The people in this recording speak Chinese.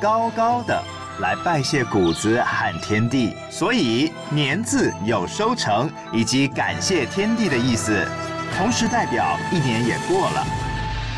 高高的，来拜谢谷子和天地。所以年字有收成以及感谢天地的意思，同时代表一年也过了。